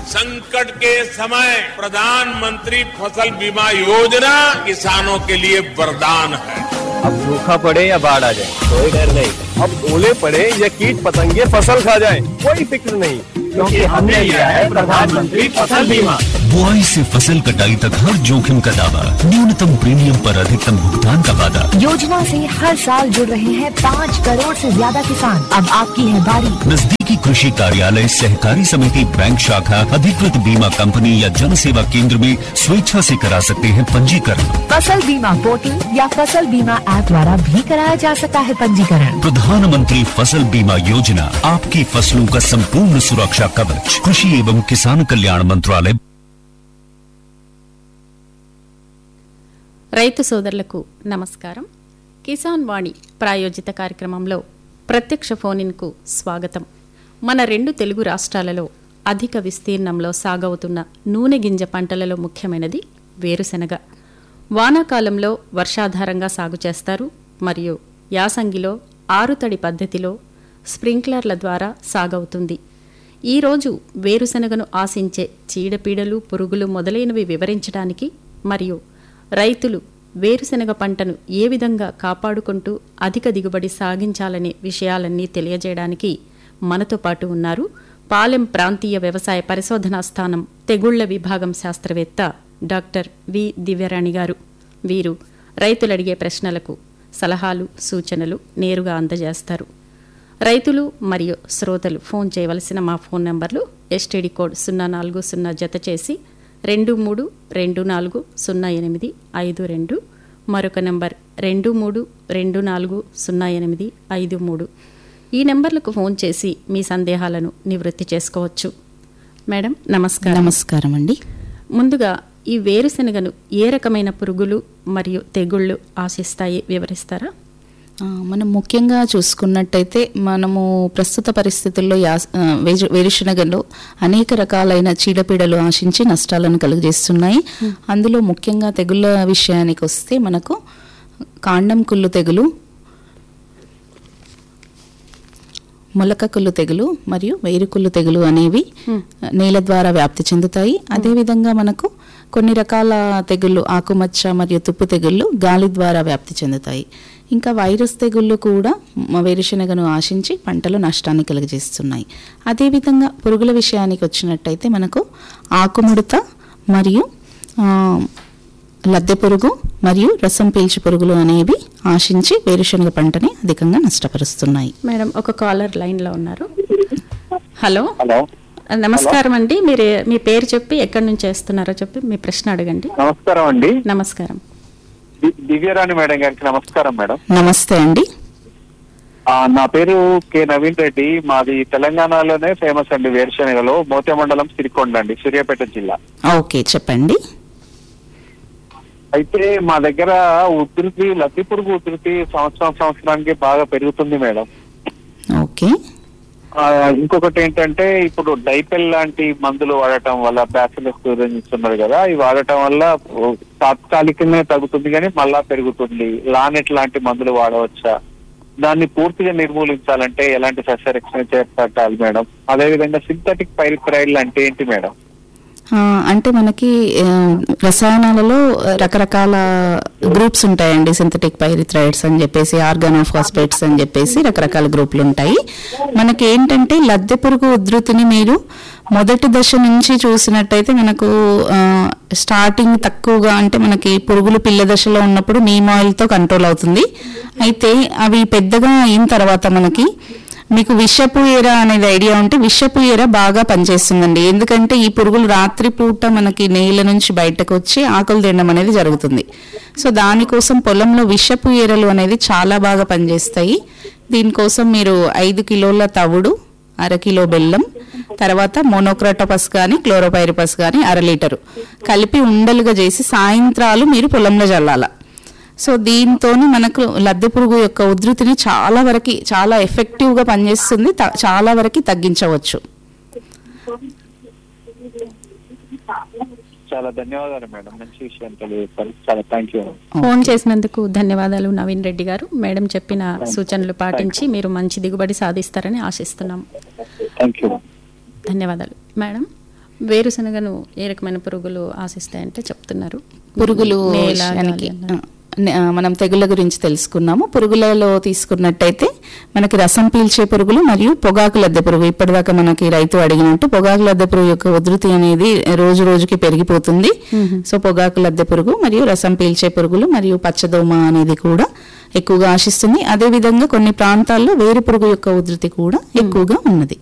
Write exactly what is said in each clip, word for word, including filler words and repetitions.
संकट के समय प्रधानमंत्री फसल बीमा योजना किसानों के लिए वरदान है। अब सूखा पड़े या बाढ़ आ जाए कोई डर नहीं, अब ओले पड़े या कीट पतंगे फसल खा जाए कोई फिक्र नहीं, क्योंकि हमने लिया है प्रधानमंत्री फसल बीमा। बुआई से फसल कटाई तक हर जोखिम का दावा, न्यूनतम प्रीमियम पर अधिकतम भुगतान का वादा। योजना से हर साल जुड़ रहे हैं पाँच करोड़ से ज्यादा किसान। अब आपकी है बारी। नजदीकी कृषि कार्यालय, सहकारी समिति, बैंक शाखा, अधिकृत बीमा कंपनी या जन सेवा केंद्र में स्वेच्छा से करा सकते हैं पंजीकरण। फसल बीमा पोर्टल या फसल बीमा ऐप द्वारा भी कराया जा सकता है पंजीकरण। प्रधानमंत्री फसल बीमा योजना, आपकी फसलों का संपूर्ण सुरक्षा कवच, कृषि एवं किसान कल्याण मंत्रालय। రైతు సోదరులకు నమస్కారం. కిసాన్ వాణి ప్రాయోజిత కార్యక్రమంలో ప్రత్యక్ష ఫోన్ ఇన్ కు స్వాగతం. మన రెండు తెలుగు రాష్ట్రాలలో అధిక విస్తీర్ణంలో సాగవుతున్న నూనె గింజ పంటలలో ముఖ్యమైనది వేరుశెనగ. వానాకాలంలో వర్షాధారంగా సాగు చేస్తారు మరియు యాసంగిలో ఆరుతడి పద్ధతిలో స్ప్రింక్లర్ల ద్వారా సాగవుతుంది. ఈరోజు వేరుశెనగను ఆశించే చీడపీడలు, పురుగులు మొదలైనవి వివరించడానికి మరియు రైతులు వేరుశెనగ పంటను ఏ విధంగా కాపాడుకుంటూ అధిక దిగుబడి సాగించాలనే విషయాలన్నీ తెలియజేయడానికి మనతో పాటు ఉన్నారు పాలెం ప్రాంతీయ వ్యవసాయ పరిశోధనా స్థానం తెగుళ్ల విభాగం శాస్త్రవేత్త డాక్టర్ వి దివ్యరాణి గారు. వీరు రైతులు అడిగే ప్రశ్నలకు సలహాలు, సూచనలు నేరుగా అందజేస్తారు. రైతులు మరియు శ్రోతలు ఫోన్ చేయవలసిన మా ఫోన్ నంబర్లు ఎస్టీడీ కోడ్ సున్నా నాలుగు సున్నా జత చేసి రెండు మూడు రెండు నాలుగు సున్నా ఎనిమిది ఐదు రెండు, మరొక నంబర్ రెండు మూడు రెండు నాలుగు సున్నా ఎనిమిది ఐదు మూడు. ఈ నెంబర్లకు ఫోన్ చేసి మీ సందేహాలను నివృత్తి చేసుకోవచ్చు. మేడం నమస్కారం. నమస్కారం అండి. ముందుగా ఈ వేరుశెనగను ఏ రకమైన పురుగులు మరియు తెగుళ్ళు ఆశిస్తాయి వివరిస్తారా? మనం ముఖ్యంగా చూసుకున్నట్టయితే మనము ప్రస్తుత పరిస్థితుల్లో వేరుశనగలో అనేక రకాలైన చీడపీడలు ఆశించి నష్టాలను కలుగజేస్తున్నాయి. అందులో ముఖ్యంగా తెగుళ్ళ విషయానికి వస్తే మనకు కాండం కుళ్ళు తెగులు, మొలక కుళ్ళు తెగులు మరియు వేరుకుళ్ళు తెగులు అనేవి నేల ద్వారా వ్యాప్తి చెందుతాయి. అదేవిధంగా మనకు కొన్ని రకాల తెగుళ్ళు, ఆకుమచ్చ మరియు తుప్పు తెగుళ్ళు గాలి ద్వారా వ్యాప్తి చెందుతాయి. ఇంకా వైరస్ తెగుళ్ళు కూడా వేరుశెనగను ఆశించి పంటలో నష్టాన్ని కలుగజేస్తున్నాయి. అదేవిధంగా పురుగుల విషయానికి వచ్చినట్టయితే మనకు ఆకుముడత మరియు లద్దె పురుగు మరియు రసం పీల్చి పురుగులు అనేవి ఆశించి వేరుశెనగ పంటని అధికంగా నష్టపరుస్తున్నాయి. మేడం ఒక కాలర్ లైన్ లో ఉన్నారు. హలో హలో నమస్కారం అండి. మీరు మీ పేరు చెప్పి ఎక్కడి నుంచి చేస్తున్నారో చెప్పి మీ ప్రశ్న అడగండి. నమస్కారం అండి. నమస్కారం. దివ్యరాణి మేడం గారికి నమస్కారం మేడం. నమస్తే అండి. నా పేరు కె నవీన్ రెడ్డి. మాది తెలంగాణలోనే ఫేమస్ అండి వేరుశెనగలో, మోతే మండలం సిరికొండ అండి, సూర్యాపేట జిల్లా. ఓకే చెప్పండి. అయితే మా దగ్గర ఉధృతి, లద్దె పురుగు ఉధృతి సంవత్సరం సంవత్సరానికి బాగా పెరుగుతుంది మేడం. ఓకే. ఇంకొకటి ఏంటంటే ఇప్పుడు డైపెల్ లాంటి మందులు వాడటం వల్ల, బ్యాసిలస్ ఇస్తున్నారు కదా, ఇవి వాడటం వల్ల తాత్కాలికంగా తగ్గుతుంది కానీ మళ్ళా పెరుగుతుంది. లానెట్ లాంటి మందులు వాడవచ్చా? దాన్ని పూర్తిగా నిర్మూలించాలంటే ఎలాంటి సస్యరక్షణ చేపట్టాలి మేడం? అదేవిధంగా సింథటిక్ పైరిథ్రాయిడ్లు అంటే ఏంటి మేడం? అంటే మనకి రసాయనాలలో రకరకాల గ్రూప్స్ ఉంటాయండి. సింథటిక్ పైరిథ్రాయిడ్స్ అని చెప్పేసి, ఆర్గానోఫాస్ఫేట్స్ అని చెప్పేసి రకరకాల గ్రూపులు ఉంటాయి. మనకి ఏంటంటే లద్దె పురుగు ఉధృతిని మీరు మొదటి దశ నుంచి చూసినట్టయితే మనకు స్టార్టింగ్ తక్కువగా, అంటే మనకి పురుగులు పిల్ల దశలో ఉన్నప్పుడు నీమ్ ఆయిల్తో కంట్రోల్ అవుతుంది. అయితే అవి పెద్దగా అయిన తర్వాత మనకి మీకు విషపు ఎర అనేది ఐడియా ఉంటే విషపు ఎర బాగా పనిచేస్తుందండి. ఎందుకంటే ఈ పురుగులు రాత్రి పూట మనకి నేల నుంచి బయటకు వచ్చి ఆకులు తినడం అనేది జరుగుతుంది. సో దానికోసం పొలంలో విషపు ఎరలు అనేది చాలా బాగా పనిచేస్తాయి. దీనికోసం మీరు ఐదు కిలోల తవుడు, అర కిలో బెల్లం, తర్వాత మోనోక్రోటోపస్ కానీ క్లోరోపైరిపస్ కానీ అర లీటరు కలిపి ఉండలుగా చేసి సాయంత్రాలు మీరు పొలంలో చల్లాల. సో దీంతో మనకు లద్దె పురుగు యొక్క ఉధృతిని చాలా వరకు చాలా ఎఫెక్టివ్గా పనిచేస్తుంది, చాలా వరకు తగ్గించవచ్చు. చాలా ధన్యవాదాలు మేడం, మంచి విషయం తెలియజేస్తారు. చాలా థ్యాంక్ యూ. ఫోన్ చేసినందుకు ధన్యవాదాలు నవీన్ రెడ్డి గారు. మేడం చెప్పిన సూచనలు పాటించి మీరు మంచి దిగుబడి సాధిస్తారని ఆశిస్తున్నాం. Thank you. ధన్యవాదాలు. మేడం వేరుశనగను ఏ రకమైన పురుగులు ఆశిస్తాయంటే చెప్తున్నారు? పురుగులు నేల, విషయానికి, గాలి అలా. ఆ, మనం తెగుళ్ళ గురించి తెలుసుకున్నాము. పురుగులలో తీసుకున్నట్టయితే మనకి రసం పీల్చే పురుగులు మరియు పొగాకు లద్దె పురుగు. ఇప్పటిదాకా మనకి రైతు అడిగినట్టు పొగాకు లద్దె పురుగు యొక్క ఉధృతి అనేది రోజు రోజుకి పెరిగిపోతుంది. సో పొగాకు లద్దె పురుగు మరియు రసం పీల్చే పురుగులు మరియు పచ్చదోమ అనేది కూడా ఎక్కువగా ఆశిస్తుంది. అదే విధంగా కొన్ని ప్రాంతాల్లో వేరు పురుగు యొక్క ఉధృతి కూడా ఎక్కువగా ఉన్నది.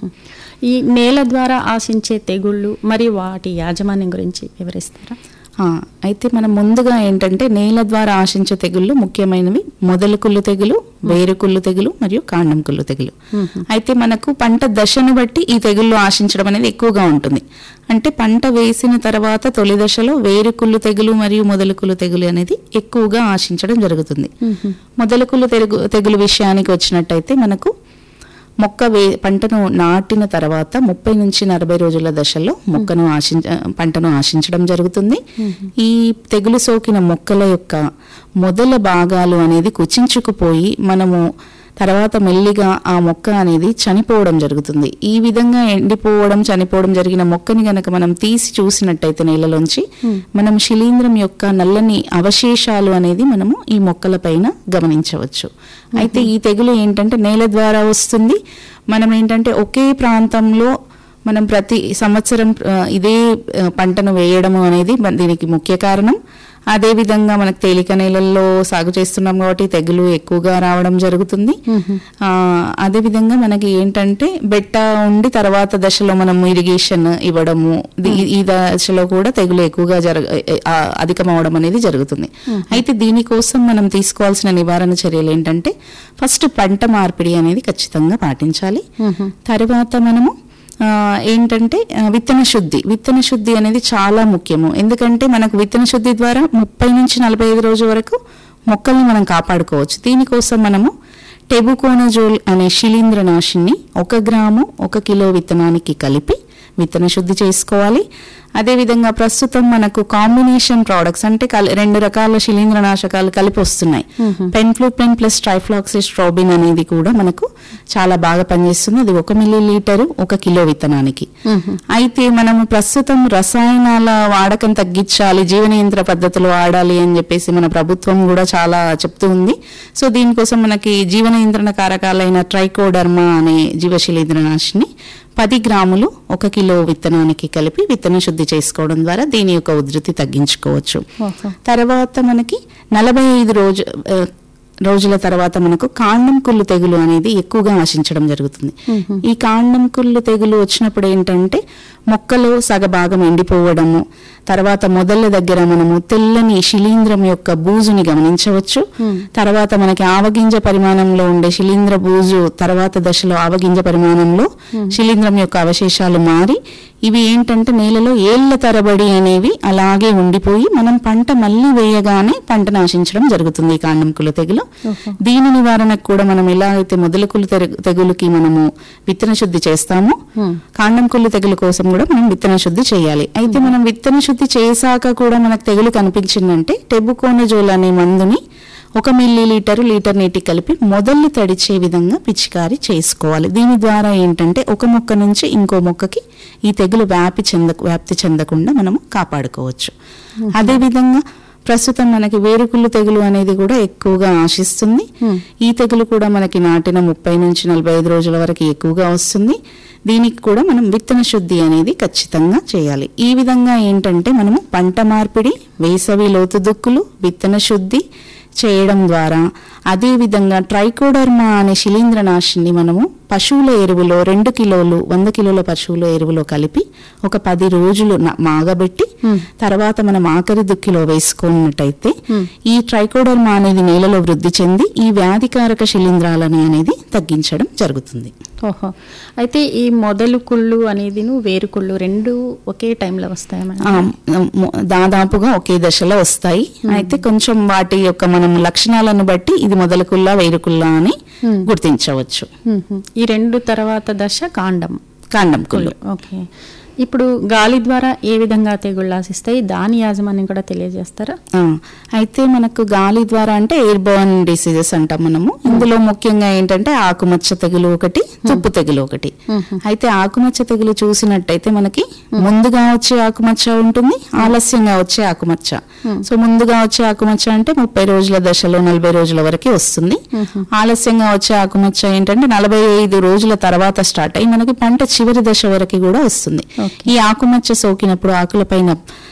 ఈ నేల ద్వారా ఆశించే తెగుళ్ళు మరియు వాటి యాజమాన్యం గురించి వివరిస్తారా? ఆ, అయితే మనం ముందుగా ఏంటంటే నేల ద్వారా ఆశించే తెగుళ్ళు ముఖ్యమైనవి మొదలు కుళ్ళు తెగులు, వేరు కుళ్ళు తెగులు మరియు కాండం కుళ్ళు తెగులు. అయితే మనకు పంట దశను బట్టి ఈ తెగుళ్ళు ఆశించడం అనేది ఎక్కువగా ఉంటుంది. అంటే పంట వేసిన తర్వాత తొలి దశలో వేరు కుళ్ళు తెగులు మరియు మొదలు కుళ్ళు తెగులు అనేది ఎక్కువగా ఆశించడం జరుగుతుంది. మొదలు కుళ్ళు తెగులు తెగులు విషయానికి వచ్చినట్టయితే మనకు మొక్క వే పంటను నాటిన తర్వాత ముప్పై నుంచి నలభై రోజుల దశలో మొక్కను ఆశించ పంటను ఆశించడం జరుగుతుంది. ఈ తెగులు సోకిన మొక్కల యొక్క మొదల భాగాలు అనేది కుచించుకుపోయి మనము తర్వాత మెల్లిగా ఆ మొక్క అనేది చనిపోవడం జరుగుతుంది. ఈ విధంగా ఎండిపోవడం, చనిపోవడం జరిగిన మొక్కని గనక మనం తీసి చూసినట్టయితే నేలలోంచి మనం శిలీంధ్రం యొక్క నల్లని అవశేషాలు అనేది మనము ఈ మొక్కల పైన గమనించవచ్చు. అయితే ఈ తెగులు ఏంటంటే నేల ద్వారా వస్తుంది. మనం ఏంటంటే ఒకే ప్రాంతంలో మనం ప్రతి సంవత్సరం ఇదే పంటను వేయడం అనేది దీనికి ముఖ్య కారణం. అదే విధంగా మనకు తేలిక నేలల్లో సాగు చేస్తున్నాం కాబట్టి తెగులు ఎక్కువగా రావడం జరుగుతుంది. ఆ అదే విధంగా మనకి ఏంటంటే బెట్ట ఉండి తర్వాత దశలో మనం ఇరిగేషన్ ఇవ్వడము, ఈ దశలో కూడా తెగులు ఎక్కువగా జరగ అధికమవడం అనేది జరుగుతుంది. అయితే దీనికోసం మనం తీసుకోవాల్సిన నివారణ చర్యలు ఏంటంటే ఫస్ట్ పంట మార్పిడి అనేది ఖచ్చితంగా పాటించాలి. తర్వాత మనము ఏంటంటే విత్తన శుద్ధి విత్తన శుద్ధి అనేది చాలా ముఖ్యము. ఎందుకంటే మనకు విత్తన శుద్ధి ద్వారా ముప్పై నుంచి నలభై ఐదు రోజుల వరకు మొక్కల్ని మనం కాపాడుకోవచ్చు. దీనికోసం మనము టెబుకోనజోల్ అనే శిలీంద్రనాశిని ఒక గ్రాము ఒక కిలో విత్తనానికి కలిపి విత్తన శుద్ధి చేసుకోవాలి. అదేవిధంగా ప్రస్తుతం మనకు కాంబినేషన్ ప్రోడక్ట్స్ అంటే రెండు రకాల శిలీంద్రనాశకాలు కలిపి వస్తున్నాయి. పెన్ఫ్లూపెన్ ప్లస్ ట్రైఫ్లాక్సిస్ట్రోబిన్ అనేది కూడా మనకు చాలా బాగా పనిచేస్తుంది. అది ఒక మిల్లీ లీటరు ఒక కిలో విత్తనానికి. అయితే మనము ప్రస్తుతం రసాయనాల వాడకం తగ్గించాలి, జీవ నియంత్రణ పద్ధతులు వాడాలి అని చెప్పేసి మన ప్రభుత్వం కూడా చాలా చెప్తూ ఉంది. సో దీనికోసం మనకి జీవ నియంత్రణ కారకాలైన ట్రైకోడర్మా అనే జీవ శిలీంద్రనాశిని పది గ్రాములు ఒక కిలో విత్తనానికి కలిపి విత్తన శుద్ధి చేసుకోవడం ద్వారా దీని యొక్క ఉధృతి తగ్గించుకోవచ్చు. తర్వాత మనకి నలభై ఐదు రోజు రోజుల తర్వాత మనకు కాండం కుళ్ళు తెగులు అనేది ఎక్కువగా ఆశించడం జరుగుతుంది. ఈ కాండం కుళ్ళు తెగులు వచ్చినప్పుడు ఏంటంటే మొక్కలో సగభాగం ఎండిపోవడము, తర్వాత మొదళ్ళ దగ్గర మనము తెల్లని శిలీంద్రం యొక్క బూజుని గమనించవచ్చు. తర్వాత మనకి ఆవగింజ పరిమాణంలో ఉండే శిలీంద్ర బూజు తర్వాత దశలో ఆవగింజ పరిమాణంలో శిలీంద్రం యొక్క అవశేషాలు మారి ఇవి ఏంటంటే నేలలో ఏళ్ల తరబడి అనేవి అలాగే ఉండిపోయి మనం పంట మళ్ళీ వేయగానే పంట నాశించడం జరుగుతుంది ఈ కాండం కుళ్ళు తెగులు. దీని నివారణకు కూడా మనం ఎలా అయితే మొదలు కుళ్ళు తెగులుకి మనము విత్తన శుద్ధి చేస్తామో కాండం కుళ్ళు తెగులు కోసం కూడా మనం విత్తన శుద్ధి చేయాలి. అయితే మనం విత్తన శుద్ధి చేశాక కూడా మనకు తెగులు కనిపించిందంటే టెబుకోనజోల్ అనే మందుని ఒక మిల్లీ లీటరు లీటర్ నీటి కలిపి మొదలు తడిచే విధంగా పిచికారీ చేసుకోవాలి. దీని ద్వారా ఏంటంటే ఒక మొక్క నుంచి ఇంకో మొక్కకి ఈ తెగులు వ్యాపి చెంద వ్యాప్తి చెందకుండా మనము కాపాడుకోవచ్చు. అదే విధంగా ప్రస్తుతం మనకి వేరుకుళ్ళు తెగులు అనేది కూడా ఎక్కువగా ఆశిస్తుంది. ఈ తెగులు కూడా మనకి నాటిన ముప్పై నుంచి నలభై ఐదు రోజుల వరకు ఎక్కువగా వస్తుంది. దీనికి కూడా మనం విత్తన శుద్ధి అనేది ఖచ్చితంగా చేయాలి. ఈ విధంగా ఏంటంటే మనము పంట మార్పిడి, వేసవి లోతు దుక్కులు, విత్తన శుద్ధి చేయడం ద్వారా అదే విధంగా ట్రైకోడర్మా అనే శిలీంద్రనాశిని మనము పశువుల ఎరువులో రెండు కిలోలు వంద కిలోల పశువుల ఎరువులో కలిపి ఒక పది రోజులు మాగబెట్టి తర్వాత మనం ఆఖరి దుక్కిలో వేసుకున్నట్టయితే ఈ ట్రైకోడర్మా అనేది నేలలో వృద్ధి చెంది ఈ వ్యాధికారక శిలీంధ్రాలని అనేది తగ్గించడం జరుగుతుంది. ఓహో, అయితే ఈ మొదలు కుళ్ళు అనేది వేరు కుళ్ళు రెండు ఒకే టైంలో వస్తాయి? దాదాపుగా ఒకే దశలో వస్తాయి. అయితే కొంచెం వాటి యొక్క మనం లక్షణాలను బట్టి ఇది మొదలు కుళ్ళ వేరు కుళ్ళ అని గుర్తించవచ్చు. ఈ రెండు తర్వాత దశ కాండం కాండం కుళ్ళు. ఓకే, ఇప్పుడు గాలి ద్వారా ఏ విధంగా తెగుళ్ళు ఆశిస్తాయి, దాని యాజమాన్యం కూడా తెలియజేస్తారా? ఆ, అయితే మనకు గాలి ద్వారా అంటే ఎయిర్ బోర్న్ డిసీజెస్ అంటాం మనము. ఇందులో ముఖ్యంగా ఏంటంటే ఆకుమచ్చ తెగులు ఒకటి, తుప్పు తెగులు ఒకటి. అయితే ఆకుమచ్చ తెగులు చూసినట్టయితే మనకి ముందుగా వచ్చే ఆకుమచ్చ ఉంటుంది, ఆలస్యంగా వచ్చే ఆకుమచ్చ. సో ముందుగా వచ్చే ఆకుమచ్చ అంటే ముప్పై రోజుల దశలో నలభై రోజుల వరకు వస్తుంది. ఆలస్యంగా వచ్చే ఆకుమచ్చ ఏంటంటే నలభై ఐదు రోజుల తర్వాత స్టార్ట్ అయ్యి మనకి పంట చివరి దశ వరకు కూడా వస్తుంది. ఈ ఆకుమచ్చ సోకినప్పుడు ఆకులపైన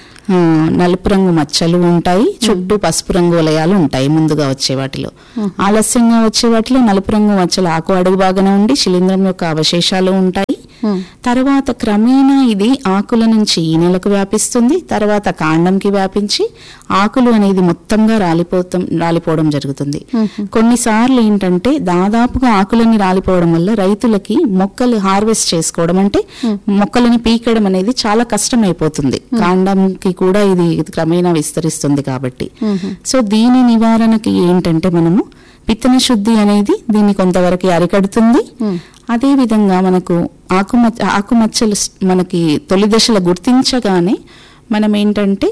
నలుపు రంగు మచ్చలు ఉంటాయి, చుట్టూ పసుపు రంగు వలయాలు ఉంటాయి ముందుగా వచ్చే వాటిలో. ఆలస్యంగా వచ్చే వాటిలో నలుపు రంగు మచ్చలు ఆకు అడుగు భాగన ఉండి శిలీంధ్రం యొక్క అవశేషాలు ఉంటాయి. తర్వాత క్రమేణా ఇది ఆకుల నుంచి ఈనెలకు వ్యాపిస్తుంది, తర్వాత కాండంకి వ్యాపించి ఆకులు అనేది మొత్తంగా రాలిపోతాం రాలిపోవడం జరుగుతుంది. కొన్నిసార్లు ఏంటంటే దాదాపుగా ఆకులని రాలిపోవడం వల్ల రైతులకి మొక్కలు హార్వెస్ట్ చేసుకోవడం అంటే మొక్కలని పీకడం అనేది చాలా కష్టమైపోతుంది. కాండంకి కూడా ఇది క్రమేణా విస్తరిస్తుంది కాబట్టి. సో దీని నివారణకి ఏంటంటే మనము విత్తన శుద్ధి అనేది దీన్ని కొంతవరకు అరికడుతుంది. అదే విధంగా మనకు ఆకుమచ్చ ఆకుమచ్చలు మనకి తొలి దశలో గుర్తించగానే మనం ఏంటంటే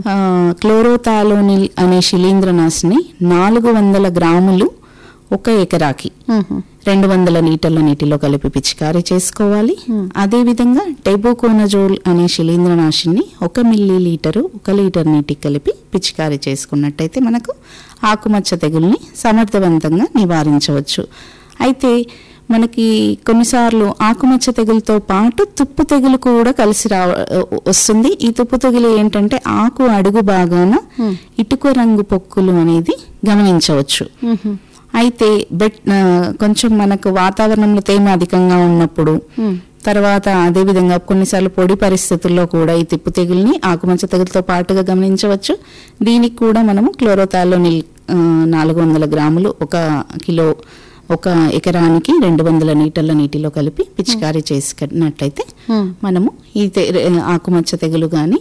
క్లోరోథాలోనిల్ అనే శిలీంద్రనాశిని నాలుగు వందల గ్రాములు ఒక ఎకరాకి రెండు వందల లీటర్ల నీటిలో కలిపి పిచికారీ చేసుకోవాలి. అదే విధంగా టెబుకోనజోల్ అనే శిలీంద్రనాశిని ఒక మిల్లీ లీటరు ఒక లీటర్ నీటికి కలిపి పిచికారీ చేసుకున్నట్టయితే మనకు ఆకుమచ్చ తెగుల్ని సమర్థవంతంగా నివారించవచ్చు. అయితే మనకి కొన్నిసార్లు ఆకుమచ్చ తెగులతో పాటు తుప్పు తెగులు కూడా కలిసి రా వస్తుంది. ఈ తుప్పు తెగులు ఏంటంటే ఆకు అడుగు భాగాన ఇటుక రంగు పొక్కులు అనేది గమనించవచ్చు. అయితే బెట్ కొంచెం మనకు వాతావరణంలో తేమ అధికంగా ఉన్నప్పుడు, తర్వాత అదే విధంగా కొన్నిసార్లు పొడి పరిస్థితుల్లో కూడా ఈ తిప్పు తెగుల్ని ఆకుమచ్చ తెగులతో పాటుగా గమనించవచ్చు. దీనికి కూడా మనము క్లోరోథాలోనిల్ నాలుగు వందల గ్రాములు ఒక కిలో ఒక ఎకరానికి రెండు వందల లీటర్ల నీటిలో కలిపి పిచికారీ చేసుకున్నట్లయితే మనము ఈ ఆకుమచ్చ తెగులు గాని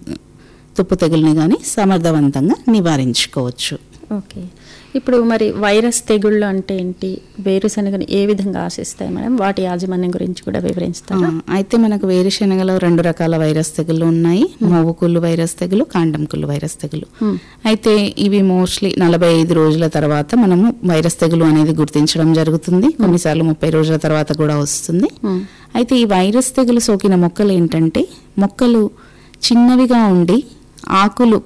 తుప్పు తెగుల్ని గాని సమర్థవంతంగా నివారించుకోవచ్చు. ఓకే, ఇప్పుడు మరి వైరస్ తెగుళ్ళు అంటే ఏంటి, వేరుశనగను ఏ విధంగా ఆశిస్తాయి మేడం, వాటి యాజమాన్యం గురించి కూడా వివరిస్తారా? అయితే మనకు వేరుశనగలో రెండు రకాల వైరస్ తెగులు ఉన్నాయి. మొవ్వు కుళ్ళు వైరస్ తెగులు, కాండం కుళ్ళు వైరస్ తెగులు. అయితే ఇవి మోస్ట్లీ నలభై ఐదు రోజుల తర్వాత మనము వైరస్ తెగులు అనేది గుర్తించడం జరుగుతుంది. కొన్నిసార్లు ముప్పై రోజుల తర్వాత కూడా వస్తుంది. అయితే ఈ వైరస్ తెగులు సోకిన మొక్కలు ఏంటంటే మొక్కలు చిన్నవిగా ఉండి ఆకులు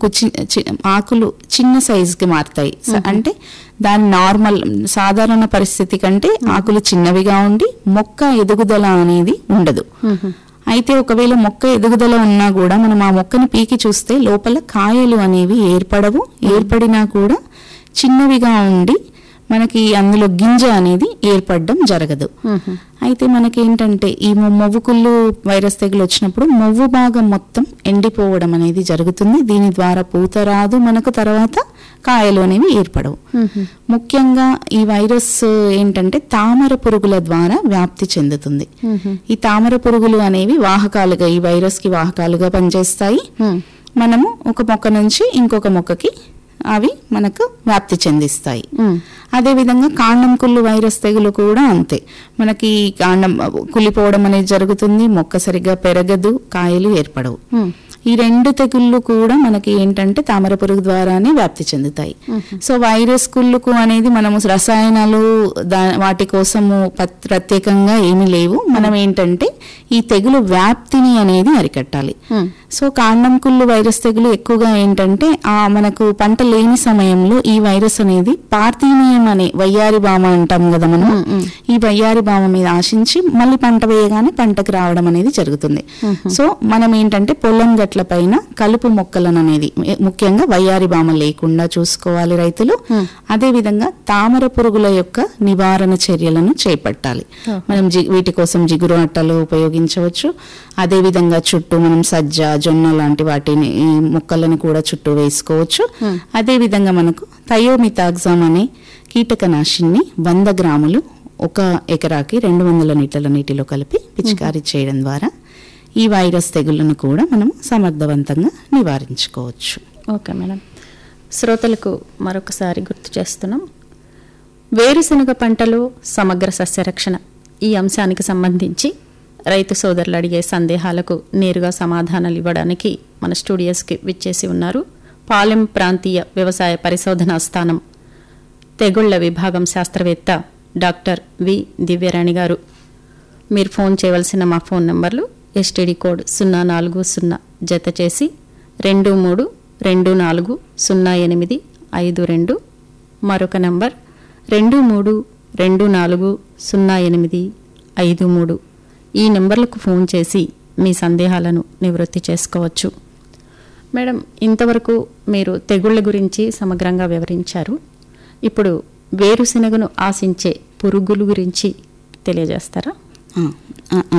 ఆకులు చిన్న సైజుకి మారుతాయి. అంటే దాని నార్మల్ సాధారణ పరిస్థితి కంటే ఆకులు చిన్నవిగా ఉండి మొక్క ఎదుగుదల అనేది ఉండదు. అయితే ఒకవేళ మొక్క ఎదుగుదల ఉన్నా కూడా మనం ఆ మొక్కని పీకి చూస్తే లోపల కాయలు అనేవి ఏర్పడవు. ఏర్పడినా కూడా చిన్నవిగా ఉండి మనకి అందులో గింజ అనేది ఏర్పడడం జరగదు. అయితే మనకేంటంటే ఈ మొవ్వు కుళ్ళు వైరస్ తెగులు వచ్చినప్పుడు మొవ్వు భాగం మొత్తం ఎండిపోవడం అనేది జరుగుతుంది. దీని ద్వారా పూత రాదు, మనకు తర్వాత కాయలు అనేవి ఏర్పడవు. ముఖ్యంగా ఈ వైరస్ ఏంటంటే తామర పురుగుల ద్వారా వ్యాప్తి చెందుతుంది. ఈ తామర పురుగులు అనేవి వాహకాలుగా ఈ వైరస్ కి వాహకాలుగా పనిచేస్తాయి. మనము ఒక మొక్క నుంచి ఇంకొక మొక్కకి అవి మనకు వ్యాప్తి చెందిస్తాయి. అదే విధంగా కాండం కుళ్ళు వైరస్ తెగులు కూడా అంతే. మనకి కాండం కుళ్ళిపోవడం అనేది జరుగుతుంది, మొక్క సరిగ్గా పెరగదు, కాయలు ఏర్పడవు. ఈ రెండు తెగుళ్ళు కూడా మనకి ఏంటంటే తామర పురుగు ద్వారానే వ్యాప్తి చెందుతాయి. సో వైరస్ కుళ్ళుకు అనేది మనము రసాయనాలు వాటి కోసము ప్రత్యేకంగా ఏమీ లేవు. మనం ఏంటంటే ఈ తెగులు వ్యాప్తిని అనేది అరికట్టాలి. సో కాండం కుళ్ళు వైరస్ తెగులు ఎక్కువగా ఏంటంటే ఆ మనకు పంట లేని సమయంలో ఈ వైరస్ అనేది పార్థీనియం అనే వయ్యారి బామ అంటాం కదా మనం, ఈ వయ్యారి బామ మీద ఆశించి మళ్ళీ పంట వేయగానే పంటకు రావడం అనేది జరుగుతుంది. సో మనం ఏంటంటే పొలం గట్ల పైన కలుపు మొక్కలను అనేది ముఖ్యంగా వయ్యారి బామ లేకుండా చూసుకోవాలి రైతులు. అదే విధంగా తామర పురుగుల యొక్క నివారణ చర్యలను చేపట్టాలి. మనం వీటి కోసం జిగురు అట్టలు ఉపయోగించవచ్చు. అదే విధంగా చుట్టూ మనం సజ్జ, జొన్న లాంటి వాటిని మొక్కలను కూడా చుట్టూ వేసుకోవచ్చు. అదే విధంగా మనకు థయోమితాగ్జామ్ అనే కీటకనాశిని వంద గ్రాములు ఒక ఎకరాకి రెండు వందల లీటర్ల నీటిలో కలిపి పిచికారీ చేయడం ద్వారా ఈ వైరస్ తెగుళ్లను కూడా మనం సమర్థవంతంగా నివారించుకోవచ్చు. ఓకే మేడం, శ్రోతలకు మరొకసారి గుర్తు చేస్తున్నాం, వేరుశనగ పంటలో సమగ్ర సస్యరక్షణ ఈ అంశానికి సంబంధించి రైతు సోదరులు అడిగే సందేహాలకు నేరుగా సమాధానాలు ఇవ్వడానికి మన స్టూడియోస్కి విచ్చేసి ఉన్నారు పాలెం ప్రాంతీయ వ్యవసాయ పరిశోధనా స్థానం తెగుళ్ల విభాగం శాస్త్రవేత్త డాక్టర్ వి దివ్యరాణి గారు. మీరు ఫోన్ చేయవలసిన మా ఫోన్ నంబర్లు ఎస్టీడీ కోడ్ సున్నా నాలుగు సున్నా జత చేసి రెండు మూడు రెండు నాలుగు సున్నా ఎనిమిది ఐదు రెండు, మరొక నంబర్ రెండు మూడు రెండు నాలుగు సున్నా ఎనిమిది ఐదు మూడు. ఈ నెంబర్లకు ఫోన్ చేసి మీ సందేహాలను నివృత్తి చేసుకోవచ్చు. మేడం, ఇంతవరకు మీరు తెగుళ్ల గురించి సమగ్రంగా వివరించారు. ఇప్పుడు వేరుశెనగను ఆశించే పురుగుల గురించి తెలియజేస్తారా?